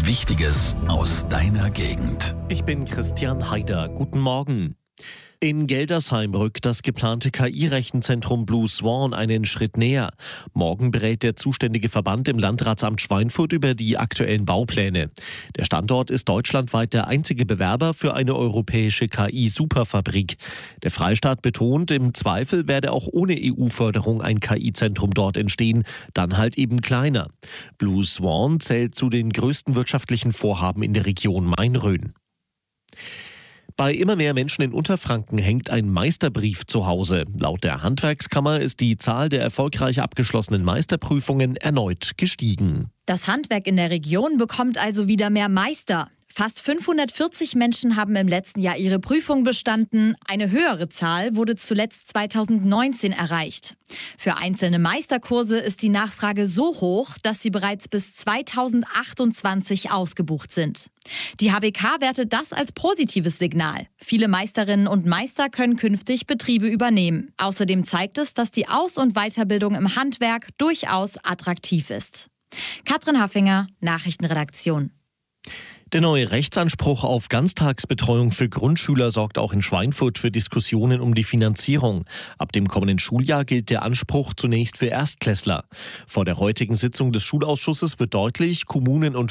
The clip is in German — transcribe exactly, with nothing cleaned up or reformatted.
Wichtiges aus deiner Gegend. Ich bin Christian Haider. Guten Morgen. In Geldersheim rückt das geplante K I-Rechenzentrum Blue Swan einen Schritt näher. Morgen berät der zuständige Verband im Landratsamt Schweinfurt über die aktuellen Baupläne. Der Standort ist deutschlandweit der einzige Bewerber für eine europäische K I-Superfabrik. Der Freistaat betont, im Zweifel werde auch ohne E U-Förderung ein K I-Zentrum dort entstehen, dann halt eben kleiner. Blue Swan zählt zu den größten wirtschaftlichen Vorhaben in der Region Main-Rhön. Bei immer mehr Menschen in Unterfranken hängt ein Meisterbrief zu Hause. Laut der Handwerkskammer ist die Zahl der erfolgreich abgeschlossenen Meisterprüfungen erneut gestiegen. Das Handwerk in der Region bekommt also wieder mehr Meister. Fast fünfhundertvierzig Menschen haben im letzten Jahr ihre Prüfung bestanden. Eine höhere Zahl wurde zuletzt zweitausendneunzehn erreicht. Für einzelne Meisterkurse ist die Nachfrage so hoch, dass sie bereits bis zweitausendachtundzwanzig ausgebucht sind. Die H W K wertet das als positives Signal. Viele Meisterinnen und Meister können künftig Betriebe übernehmen. Außerdem zeigt es, dass die Aus- und Weiterbildung im Handwerk durchaus attraktiv ist. Katrin Haffinger, Nachrichtenredaktion. Der neue Rechtsanspruch auf Ganztagsbetreuung für Grundschüler sorgt auch in Schweinfurt für Diskussionen um die Finanzierung. Ab dem kommenden Schuljahr gilt der Anspruch zunächst für Erstklässler. Vor der heutigen Sitzung des Schulausschusses wird deutlich, Kommunen und